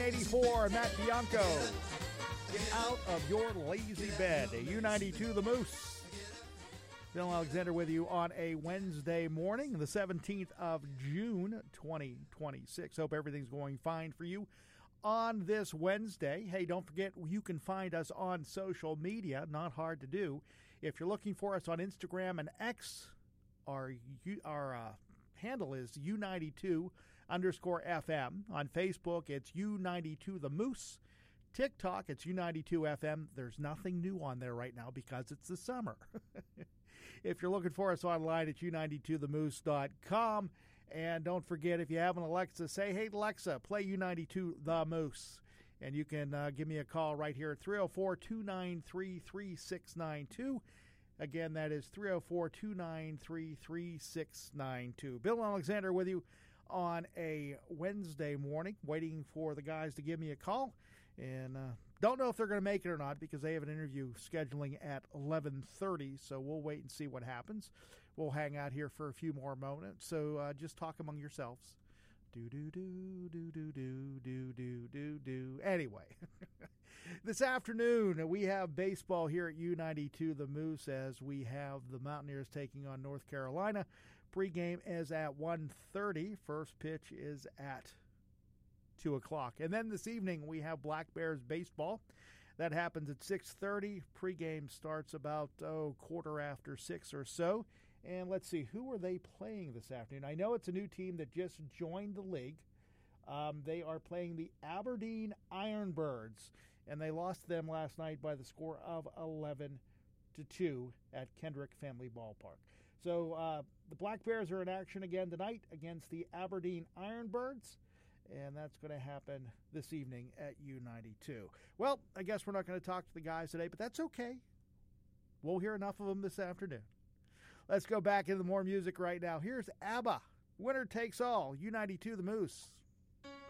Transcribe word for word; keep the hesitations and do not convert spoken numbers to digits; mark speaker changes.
Speaker 1: eighty-four, Matt Bianco. Get out of your lazy bed. U ninety-two, The Moose. Bill Alexander with you on a Wednesday morning, the seventeenth of June, twenty twenty-six. Hope everything's going fine for you on this Wednesday. Hey, don't forget, you can find us on social media. Not hard to do. If you're looking for us on Instagram and X, our, our uh, handle is U ninety-two underscore F M. On Facebook, it's U ninety-two The Moose. TikTok, it's U ninety-two F M. There's nothing new on there right now because it's the summer. If you're looking for us online, it's U ninety-two the moose dot com. And don't forget, if you have an Alexa, say, hey, Alexa, play U ninety-two The Moose. And you can uh, give me a call right here at three oh four, two nine three, three six nine two. Again, that is three oh four, two nine three, three six nine two. Bill Alexander with you on a Wednesday morning, waiting for the guys to give me a call. And uh, don't know if they're going to make it or not because they have an interview scheduling at eleven thirty, so we'll wait and see what happens. We'll hang out here for a few more moments, so uh, just talk among yourselves. Do, do, do, do, do, do, do, do, do, do. Anyway, this afternoon we have baseball here at U ninety-two The Moose as we have the Mountaineers taking on North Carolina. Pre-game is at one thirty. First pitch is at two o'clock. And then this evening we have Black Bears baseball. That happens at six thirty. Pre-game starts about, oh, quarter after six or so. And let's see, who are they playing this afternoon? I know it's a new team that just joined the league. Um, they are playing the Aberdeen Ironbirds, and they lost to them last night by the score of eleven to two at Kendrick Family Ballpark. So uh, the Black Bears are in action again tonight against the Aberdeen Ironbirds, and that's going to happen this evening at U ninety-two. Well, I guess we're not going to talk to the guys today, but that's okay. We'll hear enough of them this afternoon. Let's go back into more music right now. Here's ABBA. Winner takes all. U ninety-two The Moose.